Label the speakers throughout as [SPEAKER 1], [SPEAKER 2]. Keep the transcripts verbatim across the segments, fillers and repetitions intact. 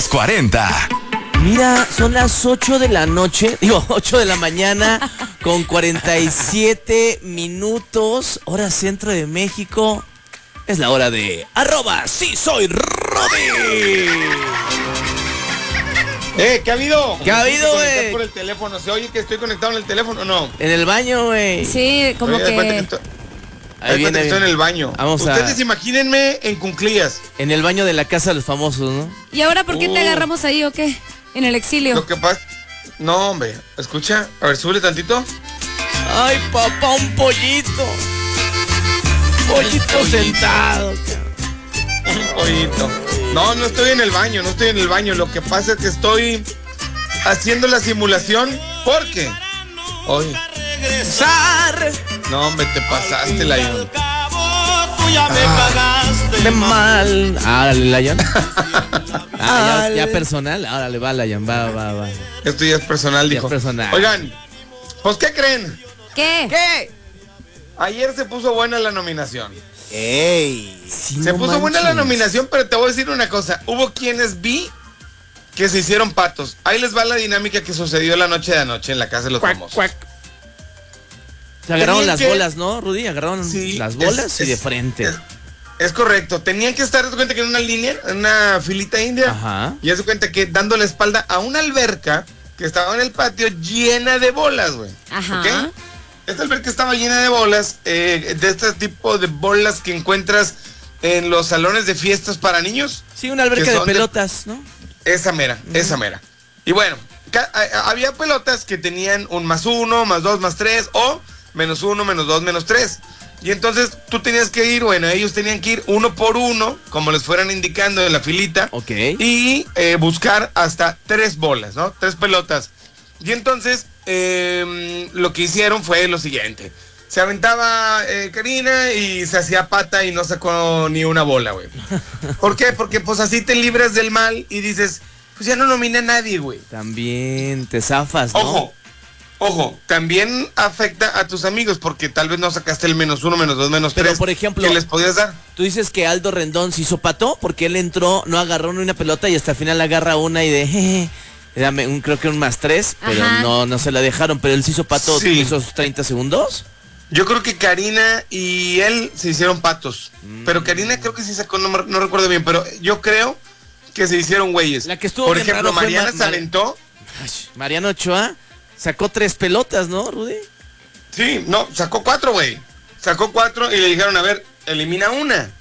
[SPEAKER 1] Los cuarenta.
[SPEAKER 2] Mira, son las ocho de la noche, digo, ocho de la mañana con cuarenta y siete minutos, hora centro de México. Es la hora de arroba sí soy Rodi.
[SPEAKER 3] Eh, ¿qué ha habido?
[SPEAKER 2] ¿Qué ha habido, güey?
[SPEAKER 3] Por el teléfono, ¿se oye que estoy conectado en el teléfono o no?
[SPEAKER 2] En el baño, güey.
[SPEAKER 4] Sí, como
[SPEAKER 3] Oye,
[SPEAKER 4] que...
[SPEAKER 3] que estoy,
[SPEAKER 2] Ahí viene,
[SPEAKER 3] que estoy en el baño.
[SPEAKER 2] Vamos a-
[SPEAKER 3] Ustedes imagínense en Cunclías.
[SPEAKER 2] En el baño de la casa de los famosos, ¿no?
[SPEAKER 4] ¿Y ahora por qué te
[SPEAKER 3] Uh.
[SPEAKER 4] agarramos ahí o qué? En el exilio.
[SPEAKER 3] Lo que pasa... No, hombre, escucha, a ver, súbele tantito.
[SPEAKER 2] Ay, papá, un pollito. Pollito
[SPEAKER 3] Pollito.
[SPEAKER 2] sentado.
[SPEAKER 3] Un pollito. No, no estoy en el baño, no estoy en el baño. Lo que pasa es que estoy haciendo la simulación porque... Oye,
[SPEAKER 2] Regresar
[SPEAKER 3] no, hombre, te pasaste, Lion.
[SPEAKER 2] de mal. Árale, Lion. Ah, ya, ya personal. Árale, va, Lion, va, va, va.
[SPEAKER 3] Esto ya es personal,
[SPEAKER 2] Ya
[SPEAKER 3] dijo.
[SPEAKER 2] es personal.
[SPEAKER 3] Oigan, pues, ¿qué creen?
[SPEAKER 4] ¿Qué?
[SPEAKER 2] ¿Qué?
[SPEAKER 3] Ayer se puso buena la nominación.
[SPEAKER 2] ¡Ey! Sí,
[SPEAKER 3] Se
[SPEAKER 2] no
[SPEAKER 3] puso buena la
[SPEAKER 2] manches.
[SPEAKER 3] nominación, pero te voy a decir una cosa. Hubo quienes vi que se hicieron patos. Ahí les va la dinámica que sucedió la noche de anoche en la casa de los
[SPEAKER 2] Cuac,
[SPEAKER 3] famosos.
[SPEAKER 2] cuac. Se agarraron
[SPEAKER 3] Tenían
[SPEAKER 2] las
[SPEAKER 3] que-
[SPEAKER 2] bolas, ¿no, Rudy? Agarraron
[SPEAKER 3] Sí,
[SPEAKER 2] las bolas
[SPEAKER 3] es-
[SPEAKER 2] y de
[SPEAKER 3] es-
[SPEAKER 2] frente.
[SPEAKER 3] Es, es correcto. Tenían que estar, haz de cuenta que en una línea, en una filita india.
[SPEAKER 2] Ajá.
[SPEAKER 3] Y haz de cuenta que dando la espalda a una alberca que estaba en el patio llena de bolas, güey.
[SPEAKER 4] Ajá.
[SPEAKER 3] ¿Ok? Esta alberca estaba llena de bolas, eh, de este tipo de bolas que encuentras en los salones de fiestas para niños.
[SPEAKER 2] Sí, una alberca
[SPEAKER 3] que
[SPEAKER 2] de
[SPEAKER 3] son de-
[SPEAKER 2] pelotas, ¿no?
[SPEAKER 3] Esa mera, esa mera. Y bueno, ca- a- había pelotas que tenían un más uno, más dos, más tres, o menos uno, menos dos, menos tres. Y entonces tú tenías que ir, bueno, ellos tenían que ir uno por uno, como les fueran indicando en la filita,
[SPEAKER 2] Ok.
[SPEAKER 3] y eh, buscar hasta tres bolas, ¿no? Tres pelotas. Y entonces eh, lo que hicieron fue lo siguiente. Se aventaba eh, Karina y se hacía pata y no sacó ni una bola, güey. ¿Por qué? Porque pues así te libras del mal y dices, pues ya no nominé a nadie, güey.
[SPEAKER 2] También te zafas, ¿no?
[SPEAKER 3] Ojo, ojo, también afecta a tus amigos porque tal vez no sacaste el menos uno, menos dos, menos
[SPEAKER 2] Pero,
[SPEAKER 3] tres
[SPEAKER 2] por ejemplo-
[SPEAKER 3] que les podías dar.
[SPEAKER 2] Tú dices que Aldo Rendón se hizo pato porque él entró, no agarró ni una pelota y hasta el final agarra una y de jeje, dame un, creo que un más tres, pero
[SPEAKER 4] Ajá.
[SPEAKER 2] no, no se la dejaron, pero él se hizo pato,
[SPEAKER 3] Sí.
[SPEAKER 2] hizo sus treinta segundos.
[SPEAKER 3] Yo creo que Karina y él se hicieron patos.
[SPEAKER 2] Mm.
[SPEAKER 3] Pero Karina creo que sí sacó, no, me- no recuerdo bien, pero yo creo que se hicieron güeyes.
[SPEAKER 2] La que estuvo
[SPEAKER 3] Por
[SPEAKER 2] bien
[SPEAKER 3] ejemplo,
[SPEAKER 2] raro fue
[SPEAKER 3] Mariana
[SPEAKER 2] Ma-
[SPEAKER 3] se
[SPEAKER 2] Mar-
[SPEAKER 3] aventó.
[SPEAKER 2] Ay, Mariano Ochoa sacó tres pelotas, ¿no, Rudy?
[SPEAKER 3] Sí, no, sacó cuatro, güey. Sacó cuatro y le dijeron, a ver, elimina una.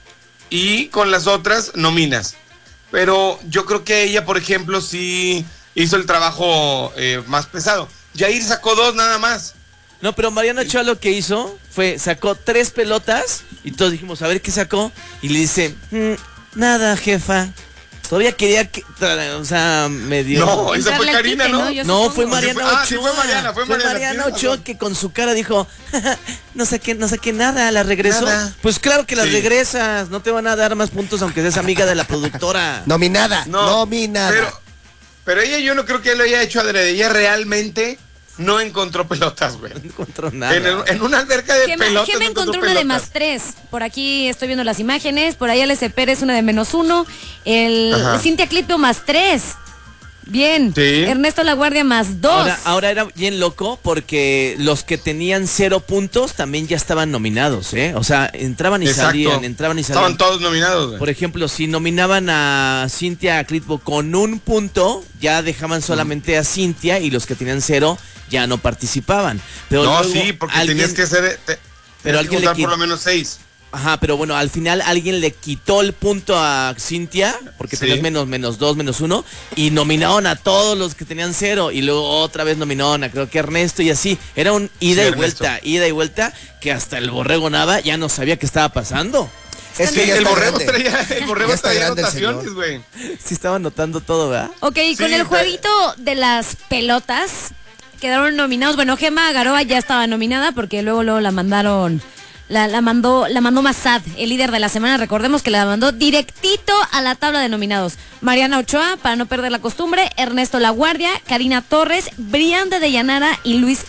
[SPEAKER 3] Y con las otras nominas. Pero yo creo que ella, por ejemplo, sí hizo el trabajo eh, más pesado. Jair sacó dos nada más.
[SPEAKER 2] No, pero Mariano Ochoa lo que hizo fue, sacó tres pelotas y todos dijimos, a ver qué sacó. Y le dice, "Mm, nada, jefa. Todavía quería que, tra- o sea, me dio...
[SPEAKER 3] No, esa fue
[SPEAKER 4] Entrarle al
[SPEAKER 3] Karina,
[SPEAKER 4] quite,
[SPEAKER 3] ¿no?
[SPEAKER 4] Yo
[SPEAKER 2] No,
[SPEAKER 4] supongo.
[SPEAKER 2] fue Mariano
[SPEAKER 3] Ah,
[SPEAKER 2] Ochoa.
[SPEAKER 3] sí, fue Mariana, fue Mariana,
[SPEAKER 2] Mariano
[SPEAKER 3] tienes
[SPEAKER 2] Ochoa
[SPEAKER 3] razón.
[SPEAKER 2] que con su cara dijo, no saqué, no saqué nada, la regresó.
[SPEAKER 3] Nada.
[SPEAKER 2] Pues claro que la
[SPEAKER 3] Sí.
[SPEAKER 2] regresas, no te van a dar más puntos aunque seas amiga de la productora.
[SPEAKER 5] Nominada,
[SPEAKER 3] No,
[SPEAKER 5] nominada.
[SPEAKER 3] Pero, pero ella yo no creo que lo haya hecho adrede. Ella realmente no encontró pelotas, güey.
[SPEAKER 2] No encontró nada.
[SPEAKER 3] En, el- en una alberca de
[SPEAKER 4] Gema,
[SPEAKER 3] pelotas.
[SPEAKER 4] Gema
[SPEAKER 3] no
[SPEAKER 4] encontró una de
[SPEAKER 3] pelotas.
[SPEAKER 4] más tres. Por aquí estoy viendo las imágenes. Por ahí L S Pérez una de menos uno. El
[SPEAKER 3] Ajá.
[SPEAKER 4] Cintia Clipio más tres. Bien.
[SPEAKER 3] Sí.
[SPEAKER 4] Ernesto La Guardia más dos.
[SPEAKER 2] Ahora, ahora era bien loco porque los que tenían cero puntos también ya estaban nominados, ¿eh? O sea, entraban y
[SPEAKER 3] Exacto.
[SPEAKER 2] salían, entraban y salían.
[SPEAKER 3] Estaban todos nominados, güey.
[SPEAKER 2] Por ejemplo, si nominaban a Cintia Clitbo con un punto, ya dejaban solamente a Cintia y los que tenían cero ya no participaban. Pero
[SPEAKER 3] No,
[SPEAKER 2] luego
[SPEAKER 3] sí, porque
[SPEAKER 2] alguien-
[SPEAKER 3] tenías que ser. Te,
[SPEAKER 2] Pero
[SPEAKER 3] tenías
[SPEAKER 2] alguien
[SPEAKER 3] que
[SPEAKER 2] le
[SPEAKER 3] juntar
[SPEAKER 2] quit-
[SPEAKER 3] por lo menos seis.
[SPEAKER 2] Ajá, pero bueno, al final alguien le quitó el punto a Cintia, porque
[SPEAKER 3] Sí.
[SPEAKER 2] tenías menos, menos dos, menos uno, y nominaron a todos los que tenían cero, y luego otra vez nominaron a creo que Ernesto y así. Era un ida
[SPEAKER 3] Sí,
[SPEAKER 2] y
[SPEAKER 3] Ernesto.
[SPEAKER 2] vuelta, ida y vuelta, que hasta el Borrego Nava ya no sabía qué estaba pasando.
[SPEAKER 5] Es que
[SPEAKER 3] Sí,
[SPEAKER 5] ya
[SPEAKER 3] el
[SPEAKER 5] está
[SPEAKER 3] borrego
[SPEAKER 5] grande.
[SPEAKER 3] traía, el borrego
[SPEAKER 5] Ya está
[SPEAKER 3] traía
[SPEAKER 5] grande el
[SPEAKER 3] anotaciones,
[SPEAKER 5] señor.
[SPEAKER 3] güey.
[SPEAKER 2] Sí estaba notando todo, ¿verdad?
[SPEAKER 4] Ok, y con
[SPEAKER 3] Sí,
[SPEAKER 4] el
[SPEAKER 3] está-
[SPEAKER 4] jueguito de las pelotas quedaron nominados. Bueno, Gema Garoa ya estaba nominada porque luego luego la mandaron, la, la mandó, la mandó Massad, el líder de la semana. Recordemos que la mandó directito a la tabla de nominados. Mariana Ochoa, para no perder la costumbre, Ernesto La Guardia, Karina Torres, Brian de Deyanara y Luis